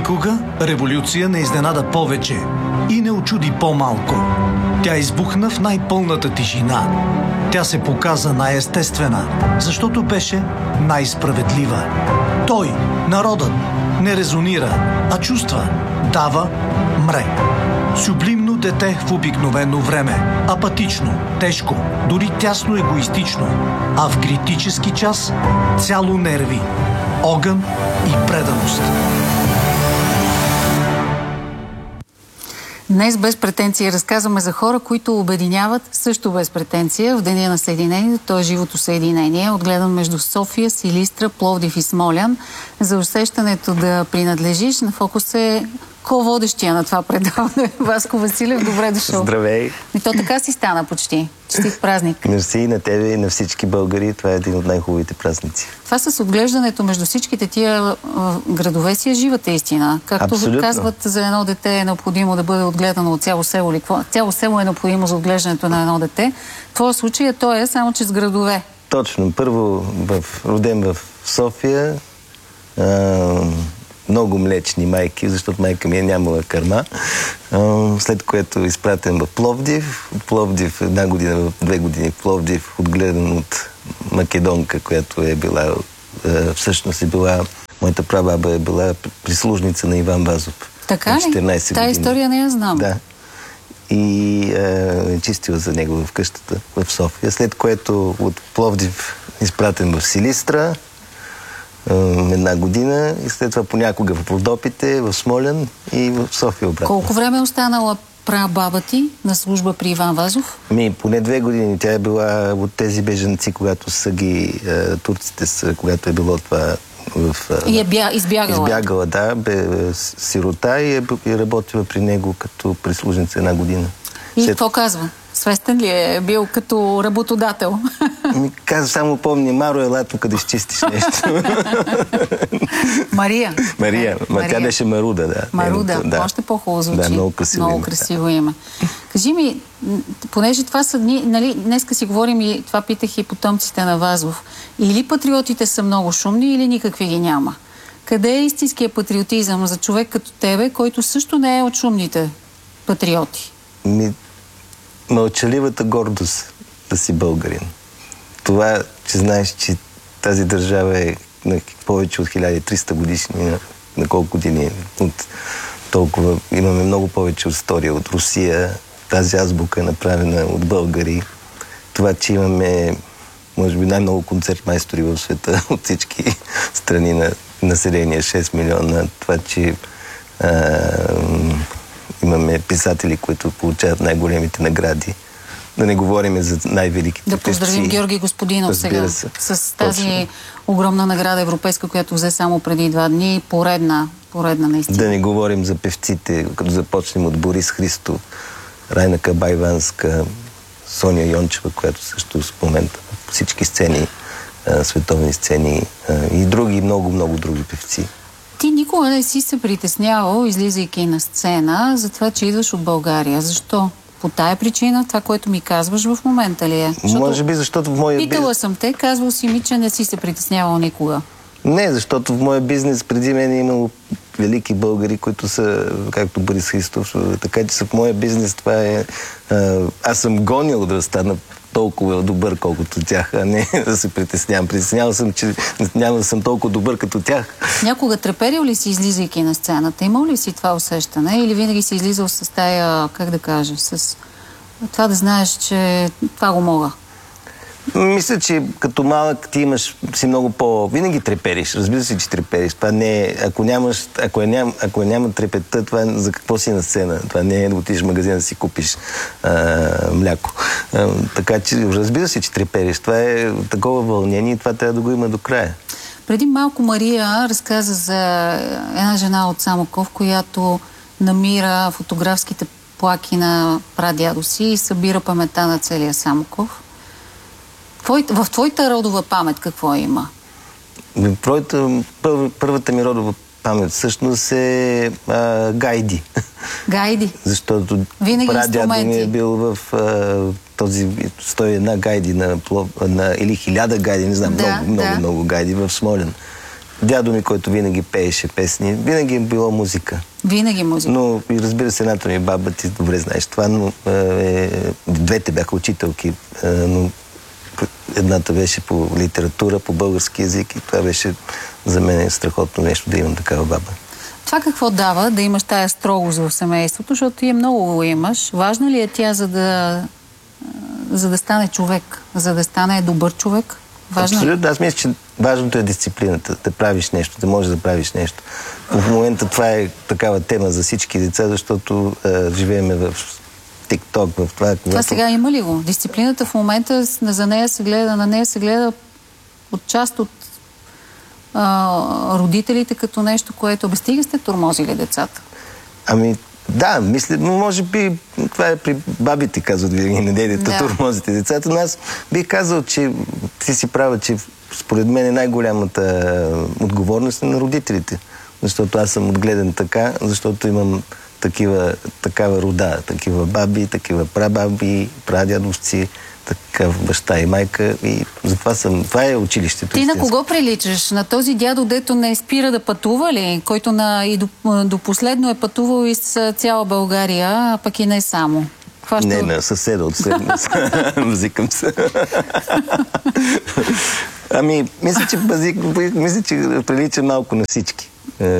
Никога революция не изненада повече и не очуди по-малко. Тя избухна в най-пълната тишина. Тя се показа най-естествена, защото беше най-справедлива. Той, народът, не резонира, а чувства, дава, мре. Сюблимно дете в обикновено време, апатично, тежко, дори тясно егоистично, а в критически час цяло нерви, огън и преданост. Днес без претенция разказваме за хора, които обединяват също без претенция в Деня на съединението, т.е. живото съединение, отгледан между София, Силистра, Пловдив и Смолян. За усещането да принадлежиш на фокус е ко-водещия на това предаване. Васко Василев, добре дошъл. Здравей! И то така си стана почти. Честит празник. Мерси и на тебе и на всички българи. Това е един от най-хубавите празници. Това с отглеждането между всичките тия градове си е живата истина. Както абсолютно казват, за едно дете е необходимо да бъде отгледано от цяло село. Цяло село е необходимо за отглеждането на едно дете. В твоя случай то е само че с градове. Точно. Първо роден в София. Много млечни майки, защото майка ми е нямала кърма. След което изпратен в Пловдив. Пловдив една година, 2 години в Пловдив, отгледан от македонка, която е била, всъщност е била, моята прабаба е била прислужница на Иван Вазов. Така ли? 14 години. Тая история не я знам. Да. И е чистила за него в къщата в София. След което от Пловдив изпратен в Силистра, една година и след това понякога в Родопите, в Смолян и в София обратно. Колко време е останала прабаба ти на служба при Иван Вазов? Поне 2 години. Тя е била от тези бежанци, когато са ги турците, когато е било това и е избягала. Избягала, да. Сирота и е работила при него като прислужница 1 година. И какво казва? Свестен ли е бил като работодател? Каза, само помни, Маро, ела тук да изчистиш нещо. Мария. Мария. Тя беше Маруда, да. Маруда. Да. Още по-хубаво звучи. Да, много красиво много красиво име. Кажи ми, понеже това са дни, нали, днеска си говорим и това питах и потомците на Вазов. Или патриотите са много шумни, или никакви ги няма. Къде е истинския патриотизъм за човек като тебе, който също не е от шумните патриоти? Мълчаливата гордост да си българин. Това, че знаеш, че тази държава е на повече от 1300 годишни, на колко години, от толкова, имаме много повече история от Русия, тази азбука е направена от българи. Това, че имаме, може би, най-много концертмайстори в света от всички страни на население, 6 милиона. Това, че имаме писатели, които получават най-големите награди. Да не говорим за най-великите певци. Да поздравим Георги Господинов сега с тази огромна награда европейска, която взе само преди 2 дни. Поредна наистина. Да не говорим за певците, като започнем от Борис Христов, Райна Кабайванска, Соня Йончева, която също спомента всички сцени, световни сцени и други, много други певци. Ти никога не си се притеснявал, излизайки на сцена, за това, че идваш от България. Защо? По тая причина, това, което ми казваш в момента ли е? Може би, защото в моя бизнес... Питала съм те, казвал си ми, че не си се притеснявал никога. Не, защото в моя бизнес преди мен е имало велики българи, които са, както Борис Христов, така че в моя бизнес това е... Аз съм гонил да стана толкова добър, колкото тях, а не да се притеснявам. Притеснявал съм, че няма да съм толкова добър като тях. Някога треперил ли си, излизайки на сцената? Имал ли си това усещане? Или винаги си излизал с тая, как да кажа, с това да знаеш, че това го мога? Мисля, че като малък ти имаш си много винаги трепериш. Разбира се, че трепериш. Това не е... Ако няма трепетта, това за какво си на сцена? Това не е да отидеш в магазина да си купиш мляко. Така че, разбира се, че трепериш. Това е такова вълнение и това трябва да го има до края. Преди малко Мария разказа за една жена от Самоков, която намира фотографските плаки на прадядо си и събира паметта на целия Самоков. В твоята родова памет какво има? Първата ми родова памет всъщност е гайди. Гайди? Защото прадядо ми е бил в този 101 гайди или 1000 гайди, не знам, много гайди в Смолян. дядо ми, който винаги пееше песни, винаги е било музика. Винаги музика. Но, и разбира се, едната ми баба, ти добре знаеш това, но двете бяха учителки, но едната беше по литература, по български език и това беше за мен страхотно нещо да имам такава баба. Това какво дава да имаш тая строгост в семейството, защото ти много го имаш. Важна ли е тя, за да стане човек, за да стане добър човек? Важно. Абсолютно. Аз мисля, че важното е дисциплината, да правиш нещо, да можеш да правиш нещо. В момента това е такава тема за всички деца, защото живееме в TikTok, в това. Това сега има ли го? Дисциплината в момента на нея се гледа от част от родителите като нещо, което стига сте тормозили децата. Ами, да, мисля, но може би това е при бабите, казват винаги, не дейте тормозите децата, но аз бих казал, че ти си права, че според мен е най-голямата отговорност на родителите. Защото аз съм отгледан така, защото имам такава рода, такива баби, такива прабаби, прадядовци, такъв баща и майка и затова това е училището. Ти на кого приличаш? На този дядо, дето не спира да пътува ли? Който до последно е пътувал из цяла България, а пък и не само. Не, на съседа от Взикам се. Ами, мисля, че прилича малко на всички.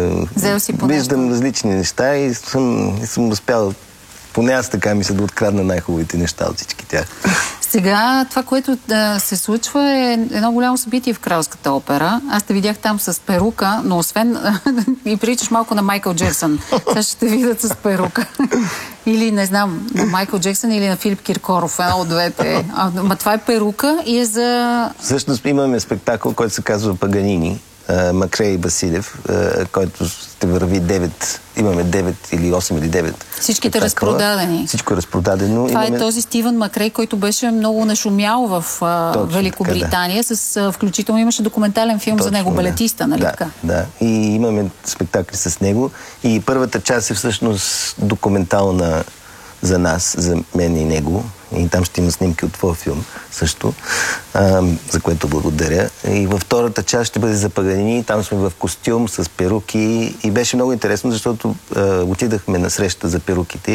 Виждам различни неща и съм успял, поне аз така мисля, да открадна най-хубавите неща от всички тях. Сега това, което се случва е едно голямо събитие в Кралската опера. Аз те видях там с перука, но освен и приличаш малко на Майкъл Джексън. Сега ще те видят с перука. Или, не знам, на Майкъл Джексън или на Филип Киркоров. Едно от двете. Ма това е перука и е за... Всъщност имаме спектакъл, който се казва Паганини. Макрей Василев, който ще върви 9, имаме 9 или 8 или 9. Всичките разпродадени. Всичко е разпродадено. Това е този Стивън Макрей, който беше много нашумял в Великобритания. Така, включително имаше документален филм за него, Балетиста, нали така? Да, и имаме спектакли с него. И първата част е всъщност документална за нас, за мен и него. И там ще има снимки от твоя филм също, за което благодаря. И във втората част ще бъде за Паганини. Там сме в костюм с перуки и беше много интересно, защото отидахме на среща за перуките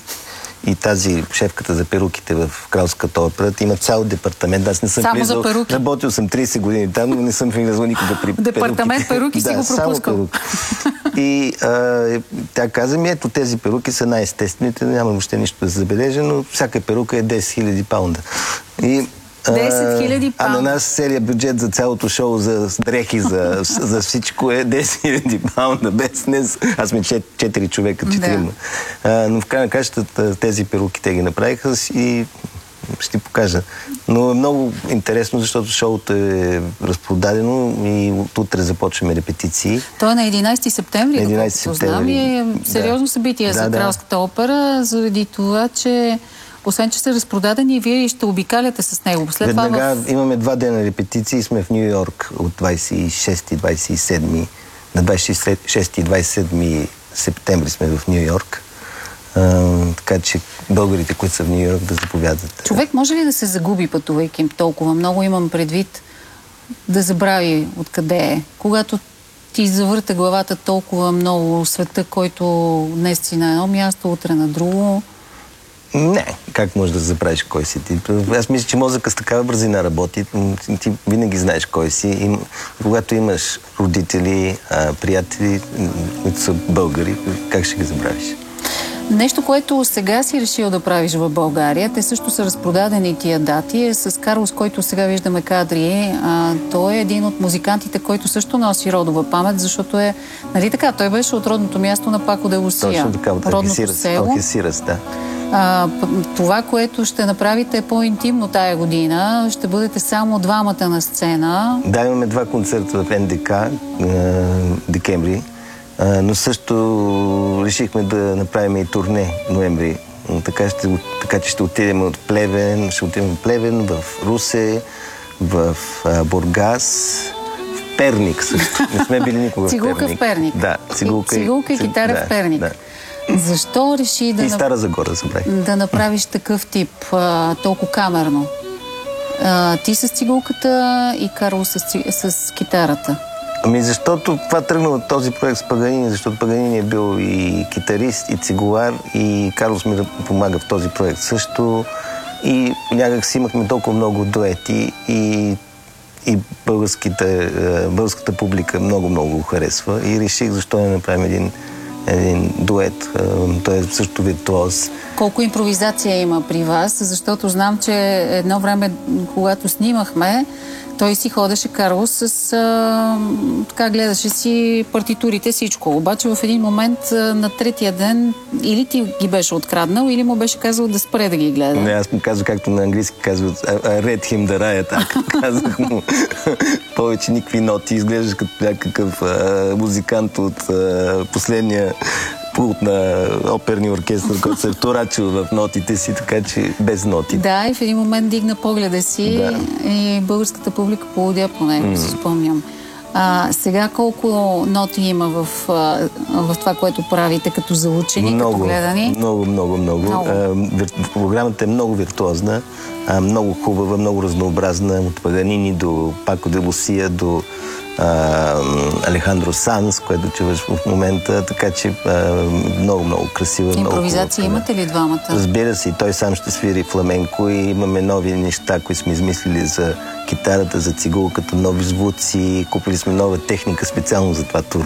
и тази шефката за перуките в Кралската опера има цял департамент. Аз не съм влизал, работил съм 30 години там, но не съм влизал никога при перуките. Департамент перуки си го пропускал. И тя каза ми, ето тези перуки са най-естествените, няма въобще нищо да се забележа, но всяка перука е 10 000 паунда. 10 000 паунда. А на нас целият бюджет за цялото шоу, за дрехи, за всичко е 10 000 паунда. Без днес. Аз сме 4 човека, 4. Но в край на кращата тези перуки те ги направиха и ще ти покажа. Но е много интересно, защото шоуто е разпродадено и утре започваме репетиции. То е на 11 септември, доколкото знам, и е сериозно събитие за Кралската опера, заради това, че освен, че са разпродадени, вие ще обикаляте с него. Веднага имаме 2 дена репетиции и сме в Ню Йорк от 26 и 27. На 26 и 27 септември сме в Ню Йорк. Така че българите, които са в Ню Йорк, да заповядат. Човек може ли да се загуби, пътувайки толкова много? Имам предвид да забрави откъде е. Когато ти завърта главата толкова много света, който днес си на едно място, утре на друго. Не, как можеш да забравиш кой си ти? Аз мисля, че мозъка с такава бързина работи. Ти винаги знаеш кой си. И когато имаш родители, приятели, които са българи, как ще ги забравиш? Нещо, което сега си решил да правиш в България, те също са разпродадени тия дати, е с Карлос, който сега виждаме кадри. Той е един от музикантите, който също носи родова памет, защото е, нали така, той беше от родното място на Пако де Лусия. Точно така, от Алхесирас, да. Това, което ще направите е по-интимно тая година. Ще бъдете само двамата на сцена. Да, имаме 2 концерта в НДК, декември. Но също решихме да направим и турне ноември. Така че ще отидем в Плевен, в Русе, в Бургас, в Перник също. Не сме били никога в Перник. Цигулка в Перник. Да, цигулка и китара в Перник. Да. Защо реши и Стара Загора да направиш такъв тип, толкова камерно? Ти с цигулката и Карло с китарата. Ами защото това тръгна от този проект с Паганини, защото Паганини е бил и китарист, и цигулар, и Карлос ми помага в този проект също. И някак си имахме толкова много дуети и българската публика много го харесва. И реших защо не направим един дует. Той е също виртуоз. Колко импровизация има при вас? Защото знам, че едно време, когато снимахме, той си ходеше, Карлос, така гледаше си партитурите, всичко. Обаче в един момент на третия ден или ти ги беше откраднал, или му беше казал да спре да ги гледа. Не, аз му казвам, както на английски казват, I read him the riot. Казах му повече никакви ноти. Изглеждаш като някакъв музикант от последния пулт на оперния оркестър, който се е вторачил в нотите си, така че без ноти. Да, и в един момент дигна погледа си и българската публика полудя по него, си спомням. Сега колко ноти има в това, което правите като заучени, като гледани? Много. Програмата е много виртуозна, много хубава, много разнообразна, от Паганини до Пако де Лусия, до Алехандро Санс, което чуваш в момента, така че много красива. Импровизация имате ли двамата? Разбира се, и той сам ще свири фламенко и имаме нови неща, които сме измислили за китарата, за цигулката, нови звуци, купили сме нова техника специално за това турне.